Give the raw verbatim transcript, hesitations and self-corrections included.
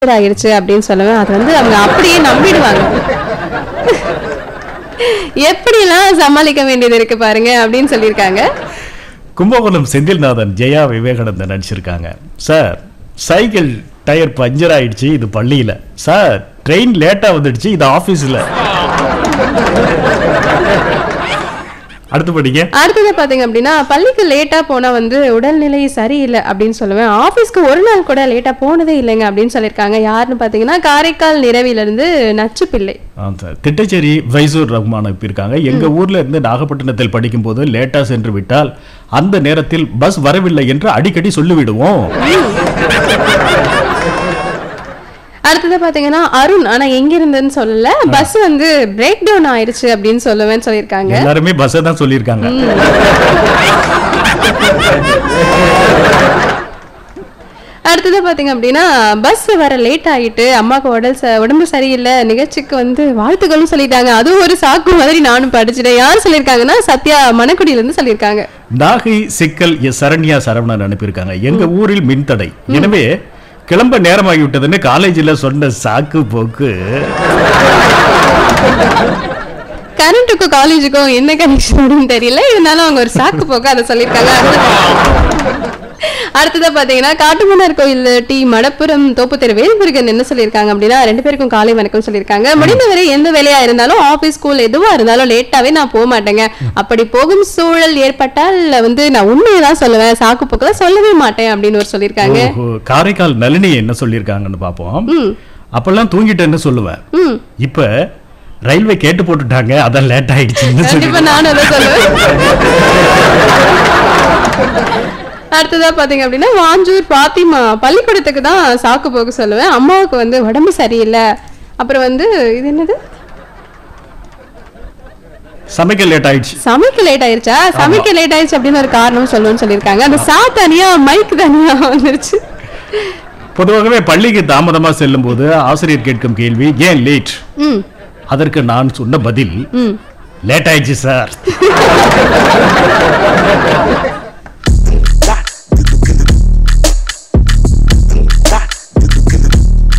ஆயிடுச்சு அப்படின்னு சொல்லுவேன். அது வந்து அவங்க அப்படியே நம்பிடுவாங்க. எப்படிலாம் சமாளிக்க வேண்டியது இருக்கு பாருங்க அப்படின்னு சொல்லியிருக்காங்க. கும்பகோணம் செந்தில்நாதன் ஜெயா விவேகானந்தன் நடிச்சிருக்காங்க. சார் சைக்கிள் டயர் பஞ்சர் ஆயிடுச்சு, இது பள்ளியில. சார் ட்ரெயின் லேட்டா வந்துடுச்சு, இது ஆபீஸ்ல. அடுத்து படிங்க. அடுத்தது பாத்தீங்க அப்படின்னா, பள்ளிக்கு லேட்டா போனா வந்து உடல்நிலை சரியில்லை அப்படின்னு சொல்லுவேன். ஆபீஸ்க்கு ஒரு நாள் கூட லேட்டா போனதே இல்லைங்க அப்படின்னு சொல்லியிருக்காங்க. யாருன்னு பாத்தீங்கன்னா காரைக்கால் நிறவில இருந்து நச்சு பிள்ளை. திட்டச்சேரி வைசூர் ரஹ்மான் இருக்காங்க. எங்க ஊர்ல இருந்து நாகப்பட்டினத்தில் படிக்கும் போது லேட்டா சென்று விட்டால் அந்த நேரத்தில் பஸ் வரவில்லை என்று அடிக்கடி சொல்லிவிடுவோம். அடுத்தது பாத்தீங்கன்னா அருண், ஆனா எங்க இருந்துன்னு சொல்லல, பஸ் வந்து பிரேக் டவுன் ஆயிருச்சு அப்படின்னு சொல்லுவேன்னு சொல்லியிருக்காங்க. எல்லாருமே பஸ் தான் சொல்லியிருக்காங்க. அடுத்தது பாத்தீங்க அப்படின்னா, பஸ் வர லேட் ஆகிட்டு அம்மாவுக்கு உடல் உடம்பு சரியில்லை, நிகழ்ச்சிக்கு வந்து வாழ்த்துக்களும் சொல்லிட்டாங்க. அதுவும் ஒரு சாக்கு மாதிரி நானும் படிச்சுட்டேன். யார் சொல்லியிருக்காங்கன்னா சத்யா மணக்குடியில இருந்து சொல்லியிருக்காங்க. நாகை சிக்கல் சரண்யா சரவணன் அனுப்பியிருக்காங்க. எங்க ஊரில் மின்தடை, எனவே கிளம்ப நேரமாகிவிட்டதுன்னு காலேஜில் சொன்ன சாக்கு போக்கு. கரண்ட்டுக்கும் காலேஜுக்கும் என்ன கனெக்ஷன் தெரியல, இருந்தாலும் அவங்க ஒரு சாக்கு போக்கு அதை சொல்லியிருக்காங்க. அடுத்ததா பாத்தீங்கன்னா காட்டுமன்னார் கோயில் டி மடப்புரம் தோப்புத்தெரு வேல்முருகன் என்ன சொல்லியிருக்காங்க அப்படின்னா, ரெண்டு பேருக்கும் காலை வணக்கம் சொல்லியிருக்காங்க. முடிந்தவரை எந்த வேலையா இருந்தாலும் ஆபீஸ் ஸ்கூல் எதுவா இருந்தாலும் லேட்டாவே நான் போக மாட்டேங்க. அப்படி போகும் சூழல் ஏற்பட்டால் வந்து நான் உண்மையதான் சொல்லுவேன், சாக்கு போக்கெல்லாம் சொல்லவே மாட்டேன் அப்படின்னு ஒரு சொல்லியிருக்காங்க. காரைக்கால் நளினி என்ன சொல்லியிருக்காங்கன்னு பாப்போம். அப்பெல்லாம் தூங்கிட்டேன்னு சொல்லுவேன், இப்ப ரயில்வே கேட்டு போட்டுட்டாங்க, அதான் லேட் ஆயிடுச்சு. நானும் அதை சொல்லுவேன். அடுத்ததா பாத்தீங்க அப்படின்னா, வாஞ்சூர் பாத்திமா பள்ளிக்கூடத்துக்கு தான் சாக்கு போக்கு சொல்லுவேன். அம்மாவுக்கு வந்து உடம்பு சரியில்லை, அப்புறம் வந்து இது என்னது சமைக்க லேட் ஆயிடுச்சு. சமைக்க லேட் ஆயிடுச்சா சமைக்க லேட் ஆயிடுச்சு அப்படின்னு ஒரு காரணம் சொல்லுவேன்னு சொல்லியிருக்காங்க. அந்த சா தனியா மைக் தனியா வந்துருச்சு. பொதுவாகவே பள்ளிக்கு தாமதமா செல்லும் போது ஆசிரியர் கேட்கும் கேள்வி ஏன் லேட், அதற்கு நான் சொன்ன பதில் லேட் ஆயிடுச்சு சார்.